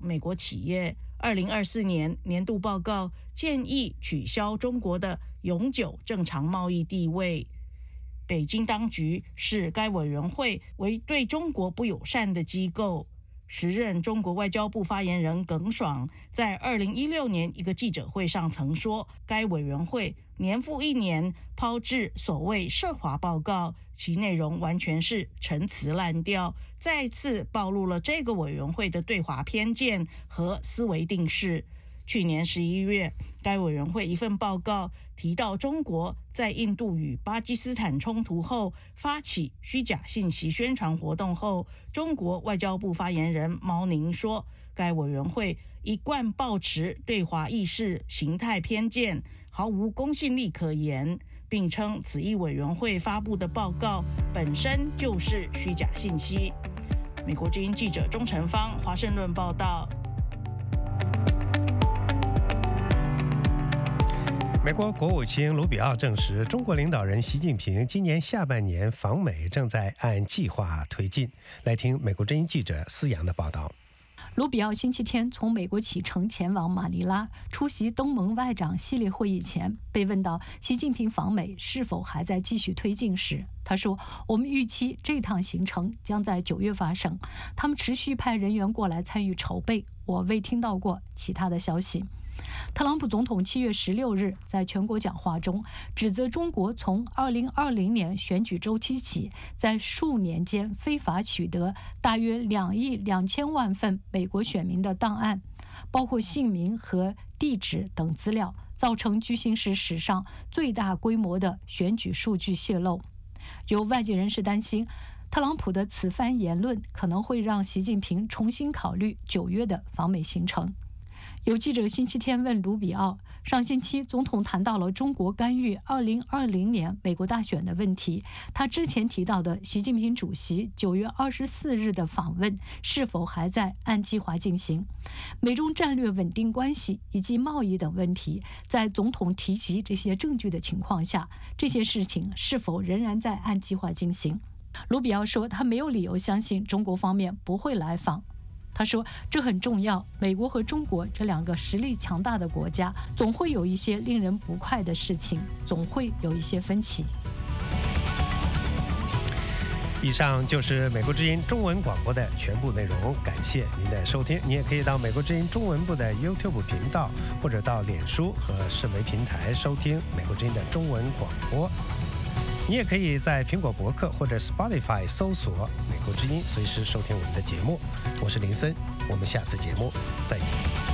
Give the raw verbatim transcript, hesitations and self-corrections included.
美国企业二零二四年年度报告建议取消中国的永久正常贸易地位。北京当局视该委员会为对中国不友善的机构。时任中国外交部发言人耿爽在二零一六年一个记者会上曾说，该委员会年复一年抛掷所谓涉华报告，其内容完全是陈词滥调，再次暴露了这个委员会的对华偏见和思维定式。去年十一月，该委员会一份报告提到，中国在印度与巴基斯坦冲突后发起虚假信息宣传活动后，中国外交部发言人毛宁说，该委员会一贯抱持对华意识形态偏见，毫无公信力可言，并称此一委员会发布的报告本身就是虚假信息。美国之音记者钟成芳华盛顿报道。 美国国务卿卢比奥证实，中国领导人习近平今年下半年访美正在按计划推进。来听美国之音记者思阳的报道。 卢比奥星期天从美国启程前往马尼拉出席东盟外长系列会议前，被问到习近平访美是否还在继续推进时，他说：“我们预期这趟行程将在九月发生，他们持续派人员过来参与筹备，我未听到过其他的消息。”特朗普总统七月十六日在全国讲话中指责中国从二零二零年选举周期起，在数年间非法取得大约两亿两千万份美国选民的档案，包括姓名和地址等资料，造成巨星史史上最大规模的选举数据泄露。有外界人士担心，特朗普的此番言论可能会让习近平重新考虑九月的访美行程。有记者星期天问卢比奥，上星期总统谈到了中国干预二零二零年美国大选的问题，他之前提到的习近平主席九月二十四日的访问是否还在按计划进行？美中战略稳定关系以及贸易等问题，在总统提及这些证据的情况下，这些事情是否仍然在按计划进行？卢比奥说，他没有理由相信中国方面不会来访。他说，这很重要，美国和中国这两个实力强大的国家总会有一些令人不快的事情，总会有一些分歧。 以上就是美国之音中文广播的全部内容，感谢您的收听。你也可以到美国之音中文部的 YouTube 频道，或者到脸书和社媒平台收听美国之音的中文广播。你也可以在苹果博客或者 Spotify 搜索美国之音，随时收听我们的节目。我是林森，我们下次节目再见。